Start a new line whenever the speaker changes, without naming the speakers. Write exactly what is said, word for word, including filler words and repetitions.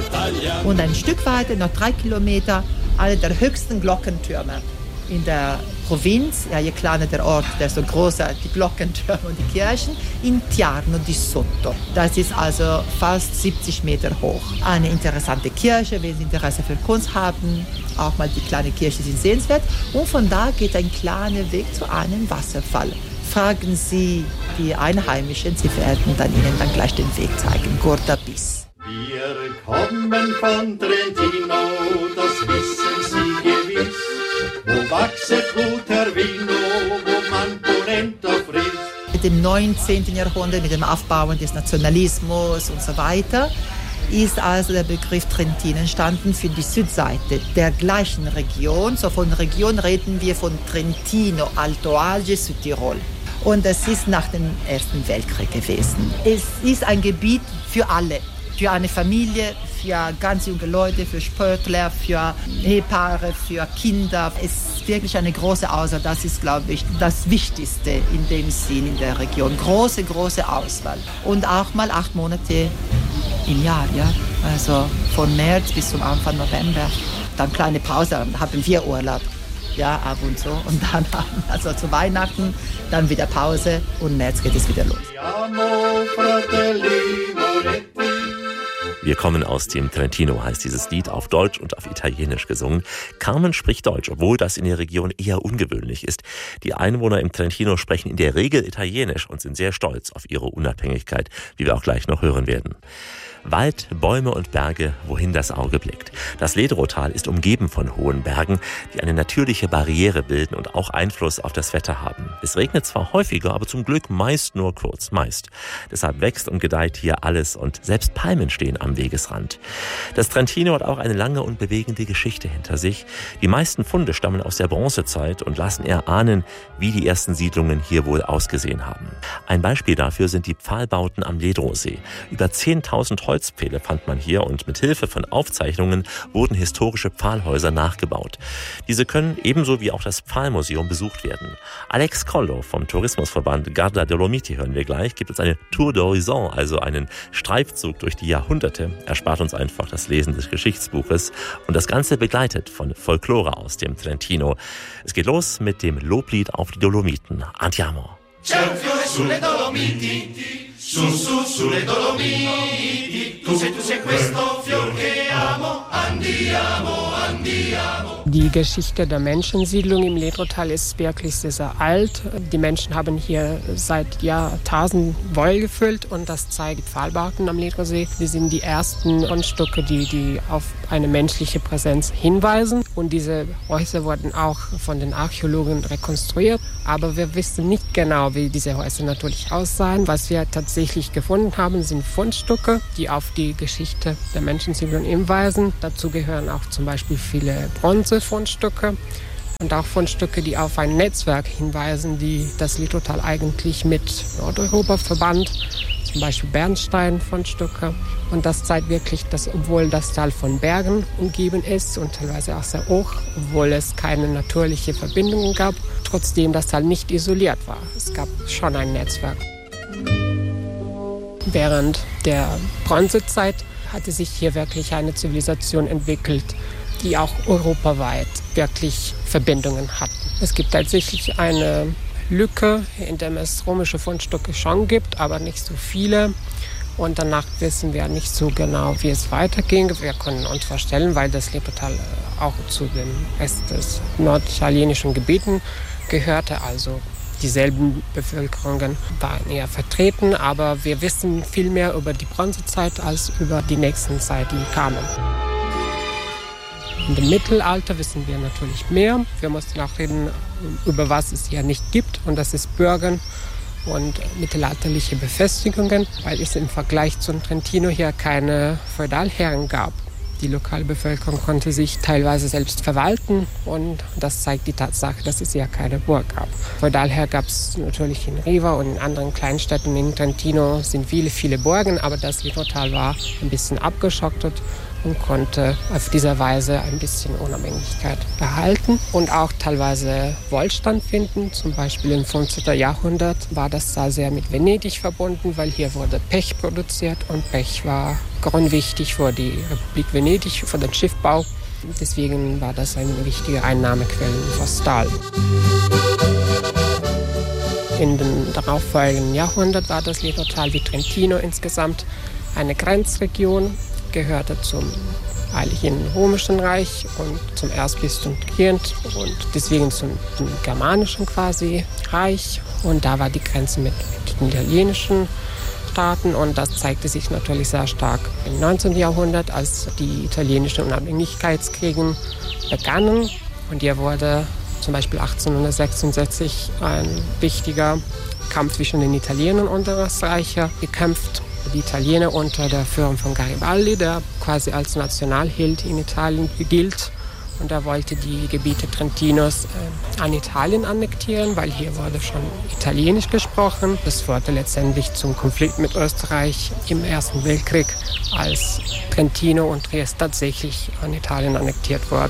Und ein Stück weiter, noch drei Kilometer, einer der höchsten Glockentürme in der Provinz. Ja, je kleiner der Ort, desto größer die Glockentürme und die Kirchen. In Tiarno di Sotto. Das ist also fast siebzig Meter hoch. Eine interessante Kirche, wenn Sie Interesse für Kunst haben. Auch mal die kleine Kirche sind sehenswert. Und von da geht ein kleiner Weg zu einem Wasserfall. Fragen Sie die Einheimischen, sie werden dann Ihnen dann gleich den Weg zeigen. Gorda bis.
Wir kommen von Trentino, das wissen Sie gewiss. Wo wachset guter Vino, wo man Ponento frisst.
Mit dem neunzehnten Jahrhundert, mit dem Aufbauen des Nationalismus und so weiter, ist also der Begriff Trentino entstanden für die Südseite der gleichen Region. So von Region reden wir von Trentino, Alto Adige, Südtirol. Und das ist nach dem Ersten Weltkrieg gewesen. Es ist ein Gebiet für alle. Für eine Familie, für ganz junge Leute, für Sportler, für Ehepaare, für Kinder. Es ist wirklich eine große Auswahl. Das ist, glaube ich, das Wichtigste in dem Sinn in der Region. Große, große Auswahl. Und auch mal acht Monate im Jahr, ja. Also von März bis zum Anfang November. Dann kleine Pause, dann haben wir Urlaub. Ja, ab und so. Und dann, also zu Weihnachten, dann wieder Pause und März geht es wieder los.
Wir kommen aus dem Trentino, heißt dieses Lied, auf Deutsch und auf Italienisch gesungen. Carmen spricht Deutsch, obwohl das in der Region eher ungewöhnlich ist. Die Einwohner im Trentino sprechen in der Regel Italienisch und sind sehr stolz auf ihre Unabhängigkeit, wie wir auch gleich noch hören werden. Wald, Bäume und Berge, wohin das Auge blickt. Das Ledrotal ist umgeben von hohen Bergen, die eine natürliche Barriere bilden und auch Einfluss auf das Wetter haben. Es regnet zwar häufiger, aber zum Glück meist nur kurz, meist. Deshalb wächst und gedeiht hier alles und selbst Palmen stehen am Wegesrand. Das Trentino hat auch eine lange und bewegende Geschichte hinter sich. Die meisten Funde stammen aus der Bronzezeit und lassen erahnen, wie die ersten Siedlungen hier wohl ausgesehen haben. Ein Beispiel dafür sind die Pfahlbauten am Ledrosee. Über zehntausend Holzpfähle fand man hier und mit Hilfe von Aufzeichnungen wurden historische Pfahlhäuser nachgebaut. Diese können ebenso wie auch das Pfahlmuseum besucht werden. Alex Collo vom Tourismusverband Garda Dolomiti hören wir gleich, gibt uns eine Tour d'Horizon, also einen Streifzug durch die Jahrhunderte. Er spart uns einfach das Lesen des Geschichtsbuches und das Ganze begleitet von Folklore aus dem Trentino. Es geht los mit dem Loblied auf die Dolomiten. Andiamo!
C'è un fiore sulle Dolomiti, su su sulle Dolomiti, tu sei tu sei questo fiore che amo, andiamo, andiamo.
Die Geschichte der Menschensiedlung im Ledrotal ist wirklich sehr, sehr alt. Die Menschen haben hier seit Jahrtausenden Woll gefüllt und das zeigen Pfahlbauten am Ledrosee. Die sind die ersten Fundstücke, die, die auf eine menschliche Präsenz hinweisen. Und diese Häuser wurden auch von den Archäologen rekonstruiert. Aber wir wissen nicht genau, wie diese Häuser natürlich aussahen. Was wir tatsächlich gefunden haben, sind Fundstücke, die auf die Geschichte der Menschensiedlung hinweisen. Dazu gehören auch zum Beispiel viele Bronzefundstücke und auch Fundstücke, die auf ein Netzwerk hinweisen, die das Ledrotal eigentlich mit Nordeuropa verband. Zum Beispiel Bernstein-Fundstücke. Und das zeigt wirklich, dass obwohl das Tal von Bergen umgeben ist und teilweise auch sehr hoch, obwohl es keine natürliche Verbindungen gab, trotzdem das Tal nicht isoliert war. Es gab schon ein Netzwerk. Während der Bronzezeit hatte sich hier wirklich eine Zivilisation entwickelt, die auch europaweit wirklich Verbindungen hatten. Es gibt tatsächlich eine Lücke, in der es römische Fundstücke schon gibt, aber nicht so viele. Und danach wissen wir nicht so genau, wie es weiterging. Wir können uns vorstellen, weil das Ledrotal auch zu den Rest des norditalienischen Gebieten gehörte, also dieselben Bevölkerungen waren eher vertreten, aber wir wissen viel mehr über die Bronzezeit als über die nächsten Zeiten kamen. In dem Mittelalter wissen wir natürlich mehr. Wir mussten auch reden, über was es hier nicht gibt, und das ist Burgen und mittelalterliche Befestigungen, weil es im Vergleich zum Trentino hier keine Feudalherren gab. Die lokale Bevölkerung konnte sich teilweise selbst verwalten, und das zeigt die Tatsache, dass es hier keine Burg gab. Feudalherr gab es natürlich in Riva und in anderen Kleinstädten. In Trentino sind viele, viele Burgen, aber das Ledrotal war ein bisschen abgeschottet und konnte auf diese Weise ein bisschen Unabhängigkeit erhalten und auch teilweise Wohlstand finden. Zum Beispiel im fünfzehnten Jahrhundert war das da sehr mit Venedig verbunden, weil hier wurde Pech produziert und Pech war grundwichtig für die Republik Venedig, für den Schiffbau. Deswegen war das eine wichtige Einnahmequelle für Stahl. In den darauffolgenden Jahrhunderten war das Lehtotal wie Trentino insgesamt eine Grenzregion, gehörte zum Heiligen Römischen Reich und zum Erzbistum Trient und deswegen zum, zum germanischen quasi Reich. Und da war die Grenze mit, mit den italienischen Staaten und das zeigte sich natürlich sehr stark im neunzehnten Jahrhundert, als die italienischen Unabhängigkeitskriege begannen. Und hier wurde zum Beispiel achtzehnhundertsechsundsechzig ein wichtiger Kampf zwischen den Italienern und den Österreichern gekämpft. Die Italiener unter der Führung von Garibaldi, der quasi als Nationalheld in Italien gilt. Und er wollte die Gebiete Trentinos äh, an Italien annektieren, weil hier wurde schon Italienisch gesprochen. Das führte letztendlich zum Konflikt mit Österreich im Ersten Weltkrieg, als Trentino und Trieste tatsächlich an Italien annektiert wurden.